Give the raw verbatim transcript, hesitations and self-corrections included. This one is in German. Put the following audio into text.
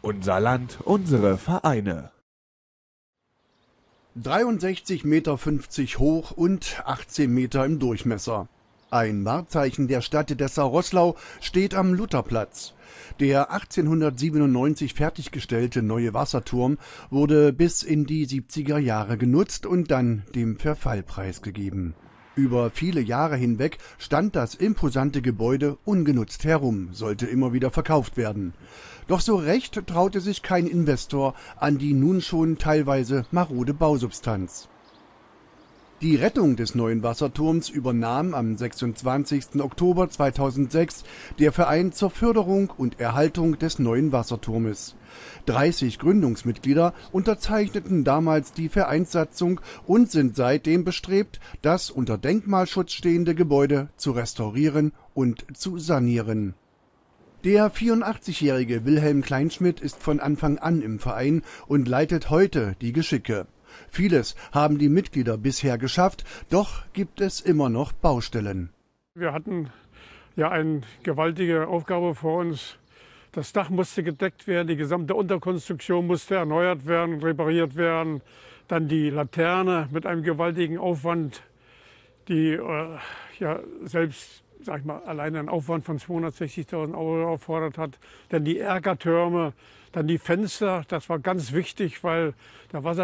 Unser Land, unsere Vereine. dreiundsechzig Meter fünfzig hoch und achtzehn Meter im Durchmesser. Ein Wahrzeichen der Stadt Dessau-Roßlau steht am Lutherplatz. Der achtzehnhundertsiebenundneunzig fertiggestellte neue Wasserturm wurde bis in die siebziger Jahre genutzt und dann dem Verfall preisgegeben. Über viele Jahre hinweg stand das imposante Gebäude ungenutzt herum, sollte immer wieder verkauft werden. Doch so recht traute sich kein Investor an die nun schon teilweise marode Bausubstanz. Die Rettung des neuen Wasserturms übernahm am sechsundzwanzigsten Oktober zweitausendsechs der Verein zur Förderung und Erhaltung des neuen Wasserturmes. dreißig Gründungsmitglieder unterzeichneten damals die Vereinssatzung und sind seitdem bestrebt, das unter Denkmalschutz stehende Gebäude zu restaurieren und zu sanieren. Der vierundachtzigjährige Wilhelm Kleinschmidt ist von Anfang an im Verein und leitet heute die Geschicke. Vieles haben die Mitglieder bisher geschafft, doch gibt es immer noch Baustellen. Wir hatten ja eine gewaltige Aufgabe vor uns. Das Dach musste gedeckt werden, die gesamte Unterkonstruktion musste erneuert werden, repariert werden. Dann die Laterne mit einem gewaltigen Aufwand, die äh, ja selbst sag ich mal, alleine einen Aufwand von zweihundertsechzigtausend Euro erfordert hat. Dann die Erkertürme, dann die Fenster, das war ganz wichtig, weil der Wasser